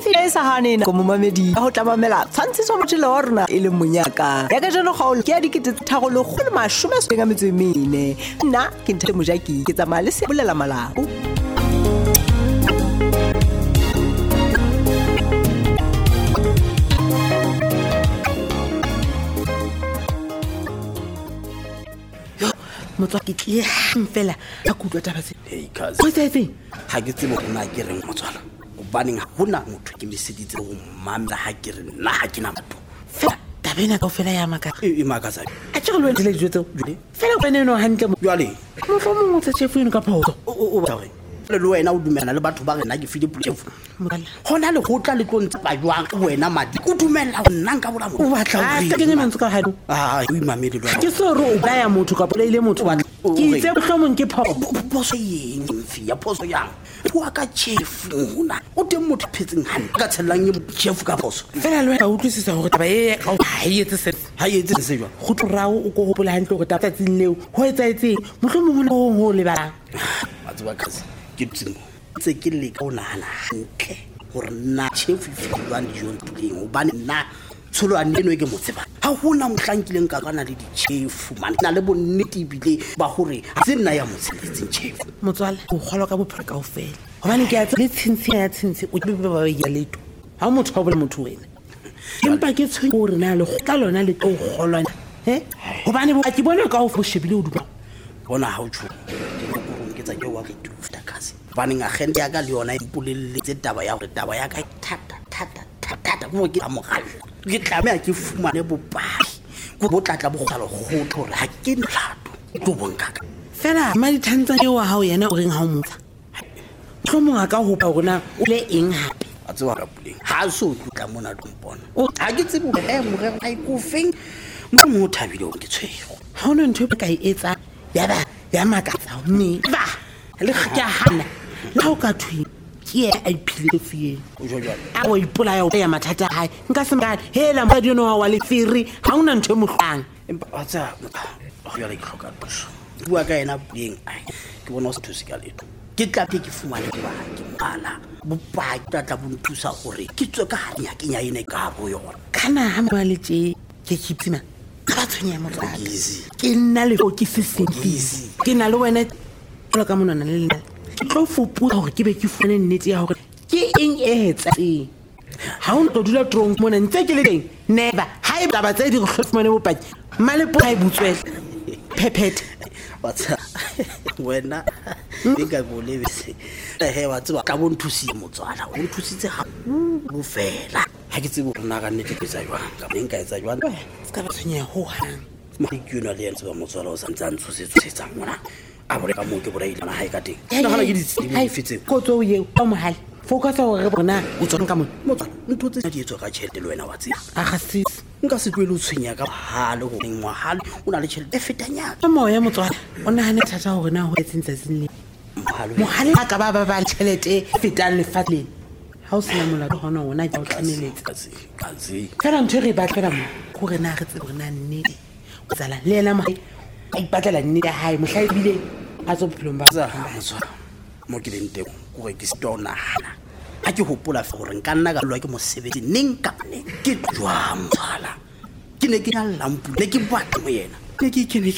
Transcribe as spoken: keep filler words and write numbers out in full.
e sa hanena go momamedi go tlamamela tshwantshiso motšhelo wa rona e le monyaka ya ka jalo kgaolo ke ya dikete tharo le kgolo mashome a supileng a metso e mene nna ke Ntate Mojaki ke tsamaya le Seabolela Malao. Motswa ke tle fela a kutlwa taba se. Hey cousin. Go tsetse. Ha ke tsebo nna ke reng motswala. O baneng hona motho ke meseditse go mamela ha ke re nna ha ke na batho. Fela tabena ka fela ya maka. E maka sa. A tshego lo ntse le jwetso. Fela go ne no hantle mo. Jwale. Mo fa mo motse chef ino ka photo. O o ba re. Le wena o dumela le batho ba rena ke file chef. Hona le go tla le tlo ntse ba jwang wena madi. O dumela nna nka bola mo. O batla o ri. Ke ne mantse ka hadu. Ah, o imamedi lo. Ke so ro o baya motho ka pole ile motho wa. Ke itse bohlomong ke pho. Poso yeng mfi ya poso yang. Wa ka chef una. O teng motho phetseng hane. Ka tshelang ye chef ka poso. Fela le wena o tlisisa hore taba e ga o ha etse se. Ha etse se jwa. Go tlorao o go hopola hantle gore taba tsa leo. Ho etsa etseng? Mohlomong o ho le ba. Wa tswa kasi. Ke tsimo. Tse ke le ka ona hana hantle gore nna chef fifilwa dijo ntuleng o bane nna tsholo a neno ke motseba ha hona mohlankileng ka kana le di chef man na le bonnete bile ba hore a se nna ya motseletseng chef Motswala o kgolwa ka bophelo ka ofela hobane ke a tse tshintsi ya tshintsi o be ba ya leto ha motho wa bole motho wena empa ke tshwe gore na le gotla lona le tlo kgolwa he hobane ba ke bona ka o foshebile o duba bona ha o tsho ke tsa ke wa ke tufuta kasi baneng a gente ya ka le yona impoleletse taba ya gore taba ya ka thata thata thata go ke amogalla ke tlamea ke fumane bopaki go botlatla bo gotla go tlhore ha ke nhlato to bonkaka fela ma di thantsa ke wa hao yena o reng ha o motsa tlhomo ga ka hopa gona o le eng hape a tsewa ka puleng ha so tla mona dompona o ha ke tsebo e morero ai go feng mo mo thabile o ke tshwego ha ona ntho e ka e etsa ya ba ya makatsa mme ba le ga hana la o ka thwi ke a iphile fie o jwa a o ipola ya o ya mathata hae nka se mngane hela mphadi no wa le firi ha una ntho e mohlang empa a tsa o ya le tlhoka thuso bua ka ena puleng ai ke bona o se thusi ka leto ke tla ke ke fumane ke ba ke mala bopaki tla tla bonthusa gore ke tswe ka hanya ke nya ene ka bo yona kana ha mwa le tse ke kiptima ka ba tshwenya mo tla easy ke nna le go ke seseng ke na le wena lo ka monana le nna ke tlo fupula gore ke be ke fune nnete ya gore ke eng e hetsatseng ha o ntlo dula trong mona ntse ke le teng never ha e taba tse di go hlofumane bopaki malepo ha e butswela phephethe batsa wena e ka go lebese he wa tswa ka bonthusi motswala o nthusitse ha bo fela ha ke tsebo rona ga nnete ke tsa jwang ka beng ka etsa jwang ska ba tshwenya ho hang ma ke yona le tswa motswala o sa ntse ntshosetse tsa mona a bole ka mo ke boraile na ha e ka teng na gana ke di fitseng go tso ye o mohale focus o re bona o tsong ka mona motswala ntho tse di etswa ka tšhelete le wena wa tsela a ga sis nka se tlwele o tshwenya ka hale go eng wa hale o na le tšhelete e fetanyana ka moya motswala o nahane thata gore na ho etseng tsatsing le mohale a ka ba ba ba tšhelete e fetang lefatleng ha o sena molato gona ona ke o tlameletse kazi fela ntho re batlela mo gore na re tsebe gore na nnete o tsala le ena mo a ipatlela nnete hae mohla ebile a tso bophelong ba za motswala mo ke leng teng gore ke stona hana a ke hopola fe gore nka nna ka lwa ke mosebetsi neng ka ne ke jwa motswala ke ne ke na lampu ne ke batla mo yena ne ke ke ne